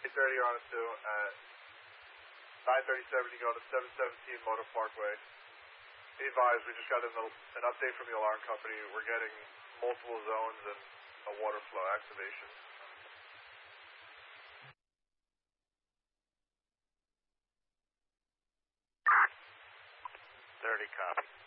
8:30, you're on us too. At 9:37, you go to 717 Motor Parkway. Be advised, we just got an update from the alarm company. We're getting multiple zones and a water flow activation. 30, copy.